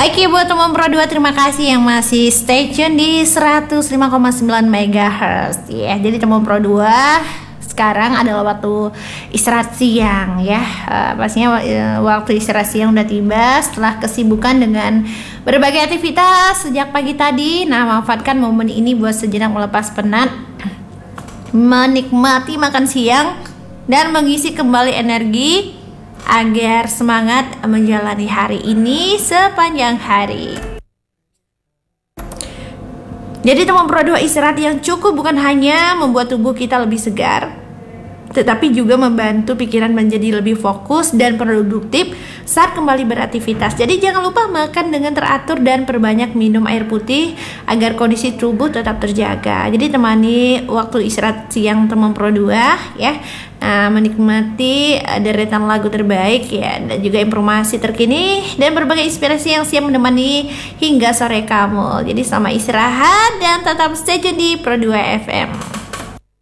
Oke, buat teman Pro 2, terima kasih yang masih stay tune di 105,9 MHz ya. Jadi teman Pro 2, sekarang adalah waktu istirahat siang ya. Pastinya waktu istirahat siang udah tiba setelah kesibukan dengan berbagai aktivitas sejak pagi tadi. Nah, manfaatkan momen ini buat sejenak melepas penat, menikmati makan siang, dan mengisi kembali energi agar semangat menjalani hari ini sepanjang hari. Jadi teman Pro 2, istirahat yang cukup bukan hanya membuat tubuh kita lebih segar, tetapi juga membantu pikiran menjadi lebih fokus dan produktif saat kembali beraktivitas. Jadi jangan lupa makan dengan teratur dan perbanyak minum air putih agar kondisi tubuh tetap terjaga. Jadi temani waktu istirahat siang teman Pro 2 ya. Nah, menikmati deretan lagu terbaik ya, dan juga informasi terkini dan berbagai inspirasi yang siap menemani hingga sore kamu. Jadi selamat istirahat dan tetap stay tune di Pro 2 FM.